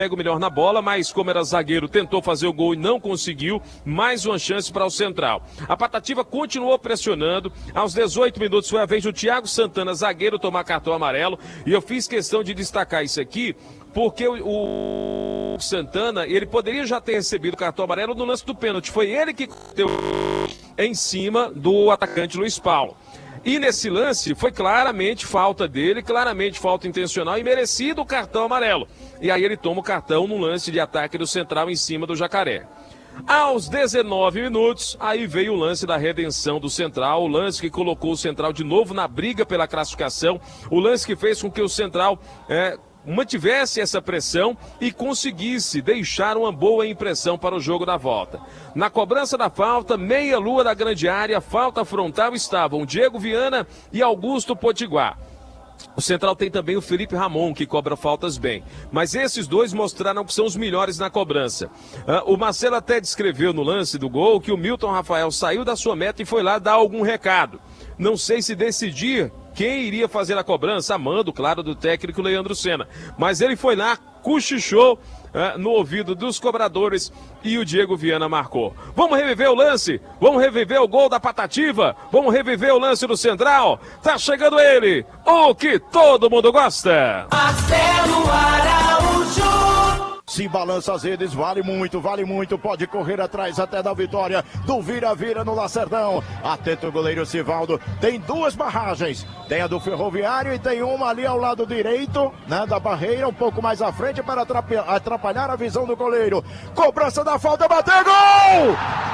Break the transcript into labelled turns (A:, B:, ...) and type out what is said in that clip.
A: pega o melhor na bola, mas como era zagueiro, tentou fazer o gol e não conseguiu. Mais uma chance para o Central. A Patativa continuou pressionando. Aos 18 minutos foi a vez do Thiago Santana, zagueiro, tomar cartão amarelo. E eu fiz questão de destacar isso aqui, porque o Santana, ele poderia já ter recebido o cartão amarelo no lance do pênalti. Foi ele que deu em cima do atacante Luiz Paulo. E nesse lance foi claramente falta dele, claramente falta intencional e merecido o cartão amarelo. E aí ele toma o cartão no lance de ataque do Central em cima do Jacaré. Aos 19 minutos, aí veio o lance da redenção do Central, o lance que colocou o Central de novo na briga pela classificação, o lance que fez com que o Central mantivesse essa pressão e conseguisse deixar uma boa impressão para o jogo da volta. Na cobrança da falta, meia-lua da grande área, falta frontal, estavam Diego Viana e Augusto Potiguar. O Central tem também o Felipe Ramon, que cobra faltas bem. Mas esses dois mostraram que são os melhores na cobrança. O Marcelo até descreveu no lance do gol que o Milton Rafael saiu da sua meta e foi lá dar algum recado. Não sei se decidir quem iria fazer a cobrança, a mando, claro, do técnico Leandro Senna. Mas ele foi lá, cochichou no ouvido dos cobradores e o Diego Viana marcou. Vamos reviver o lance? Vamos reviver o gol da Patativa? Vamos reviver o lance do Central? Tá chegando ele, o que todo mundo gosta.
B: Marcelo Araújo.
C: Se balança as redes, vale muito, pode correr atrás até da vitória do vira-vira no Lacerdão. Atento o goleiro Sivaldo, tem duas barragens, tem a do Ferroviário e tem uma ali ao lado direito, né, da barreira, um pouco mais à frente para atrapalhar a visão do goleiro. Cobrança da falta, bateu, gol!